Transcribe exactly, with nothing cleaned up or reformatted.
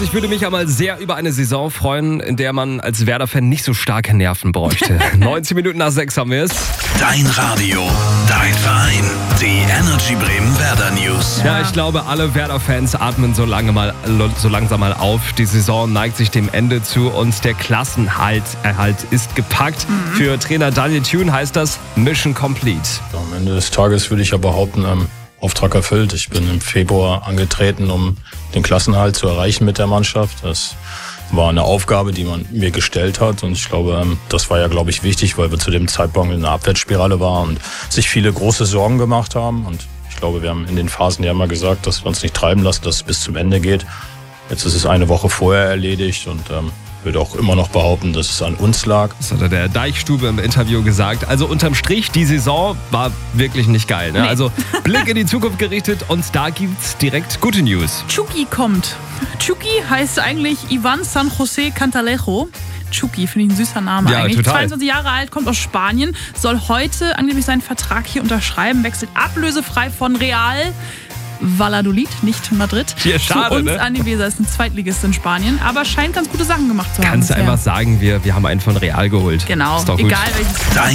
Also ich würde mich einmal sehr über eine Saison freuen, in der man als Werder-Fan nicht so starke Nerven bräuchte. neunzehn Minuten nach sechs haben wir es. Dein Radio, dein Verein, die Energy Bremen Werder News. Ja, ich glaube, alle Werder-Fans atmen so, lange mal, so langsam mal auf. Die Saison neigt sich dem Ende zu und der Klassenerhalt Erhalt ist gepackt. Mhm. Für Trainer Daniel Thune heißt das Mission Complete. Am Ende des Tages würde ich ja behaupten, ähm, Auftrag erfüllt. Ich bin im Februar angetreten, um den Klassenerhalt zu erreichen mit der Mannschaft. Das war eine Aufgabe, die man mir gestellt hat und ich glaube, das war ja, glaube ich, wichtig, weil wir zu dem Zeitpunkt in einer Abwärtsspirale waren und sich viele große Sorgen gemacht haben und ich glaube, wir haben in den Phasen ja immer gesagt, dass wir uns nicht treiben lassen, dass es bis zum Ende geht. Jetzt ist es eine Woche vorher erledigt und ähm, würde auch immer noch behaupten, dass es an uns lag. Das hat der Deichstube im Interview gesagt. Also unterm Strich, die Saison war wirklich nicht geil. Ne? Nee. Also Blick in die Zukunft gerichtet und da gibt's direkt gute News. Chucky kommt. Chucky heißt eigentlich Ivan San José Cantalejo. Chucky, finde ich ein süßer Name Ja, eigentlich. total. zweiundzwanzig Jahre alt, kommt aus Spanien, soll heute angeblich seinen Vertrag hier unterschreiben, wechselt ablösefrei von Real Valladolid, nicht Madrid, Ja, schade, zu uns ne? an die Weser. Ist ein Zweitligist in Spanien, aber scheint ganz gute Sachen gemacht zu haben. Kannst du bisher. einfach sagen, wir, wir haben einen von Real geholt. Genau, Ist doch gut. egal welches. Dein